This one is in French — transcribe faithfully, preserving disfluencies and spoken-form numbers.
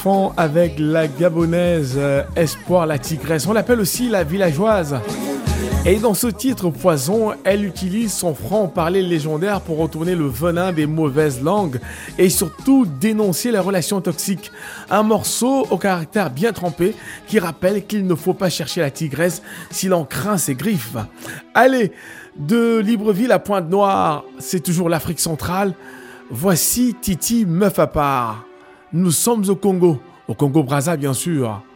Font avec la gabonaise euh, Espoir la tigresse, on l'appelle aussi la villageoise. Et dans ce titre Poison, elle utilise son franc-parler légendaire pour retourner le venin des mauvaises langues et surtout dénoncer les relations toxiques. Un morceau au caractère bien trempé qui rappelle qu'il ne faut pas chercher la tigresse si l'on craint ses griffes. Allez, de Libreville à Pointe-Noire, c'est toujours l'Afrique centrale. Voici Titi Meuf à part. Nous sommes au Congo, au Congo-Brazza bien sûr.